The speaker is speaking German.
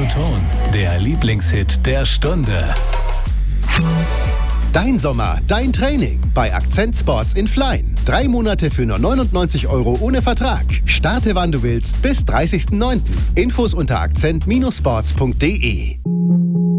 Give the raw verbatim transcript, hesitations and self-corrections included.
Ton, der Lieblingshit der Stunde. Dein Sommer, dein Training bei Akzent Sports in Flein. Drei Monate für nur neunundneunzig Euro ohne Vertrag. Starte wann du willst bis dreißigsten neunten Infos unter akzent Bindestrich sports punkt de.